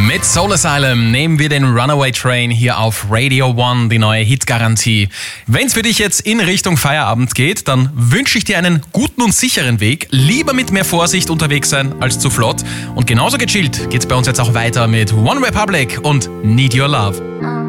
Mit Soul Asylum nehmen wir den Runaway Train hier auf Radio One, die neue Hitgarantie. Wenn es für dich jetzt in Richtung Feierabend geht, dann wünsche ich dir einen guten und sicheren Weg. Lieber mit mehr Vorsicht unterwegs sein als zu flott. Und genauso gechillt geht's bei uns jetzt auch weiter mit One Republic und Need Your Love.